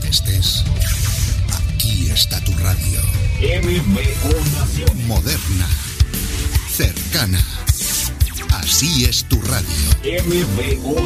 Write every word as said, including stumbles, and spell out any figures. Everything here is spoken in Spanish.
estés, aquí está tu radio. M B O Naciones. Moderna, cercana. Así es tu radio. M B O